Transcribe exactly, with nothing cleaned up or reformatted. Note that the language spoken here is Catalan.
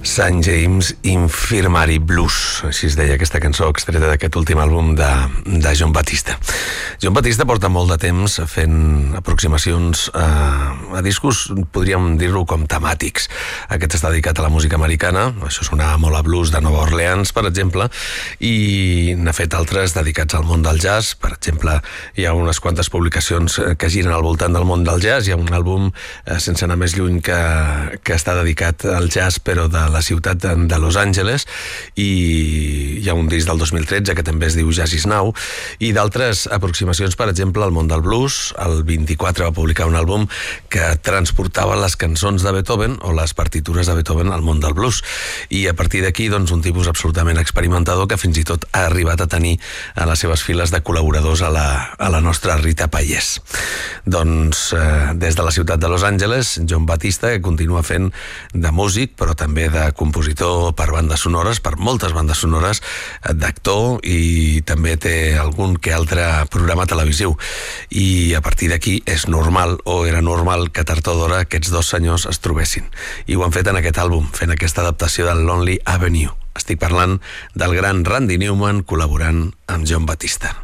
Saint James Infirmary Blues, així es deia aquesta cançó extreta d'aquest últim àlbum de, de Jon Batista. Jon Batista porta molt de temps fent aproximacions a, a discos, podríem dir-ho com temàtics. Aquest està dedicat a la música americana, això sonava molt a blues de Nova Orleans, per exemple, i n'ha fet altres dedicats al món del jazz. Per exemple, hi ha unes quantes publicacions que giren al voltant del món del jazz. Hi ha un àlbum, eh, sense anar més lluny, que, que està dedicat al jazz, però de la ciutat de Los Angeles, i hi ha un disc del dos mil tretze que també es diu Jazz Is Now, i d'altres aproximacions, per exemple, al món del blues. El vint-i-quatre va publicar un àlbum que transportava les cançons de Beethoven o les partitures de Beethoven al món del blues, i a partir d'aquí, doncs, un tipus absolutament experimentador que fins i tot ha arribat a tenir a les seves files de col·laboradors a la, a la nostra Rita Pallés. Doncs eh, des de la ciutat de Los Angeles, Jon Batista, que continua fent de músic, però també de compositor per bandes sonores, per moltes bandes sonores, d'actor, i també té algun que altre programa televisiu. I a partir d'aquí és normal, o era normal, que tard o d'hora aquests dos senyors es trobessin. I ho han fet en aquest àlbum, fent aquesta adaptació del Lonely Avenue. Estic parlant del gran Randy Newman col·laborant amb Jon Batista.